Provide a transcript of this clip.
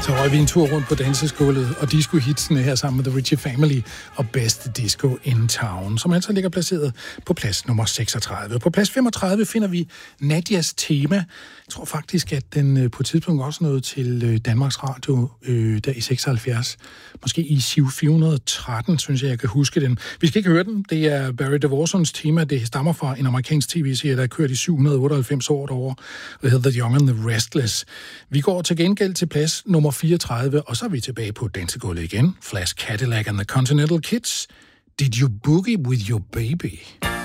Så røg vi en tur rundt på danseskålet og disco-hitsene her sammen med The Ritchie Family og Best Disco in Town, som altså ligger placeret på plads nummer 36. På plads 35 finder vi Nadias Tema. Jeg tror faktisk, at den på et tidspunkt også nåede til Danmarks Radio der i 76. Måske i 413, synes jeg kan huske den. Vi skal ikke høre den. Det er Barry DeVorsons tema. Det stammer fra en amerikansk tv-serie, der er kørt i 798 år derovre, og hedder The Young and the Restless. Vi går til gengæld til plads nummer 34, og så er vi tilbage på dansegulvet igen. Flash Cadillac and the Continental Kids. Did you boogie with your baby?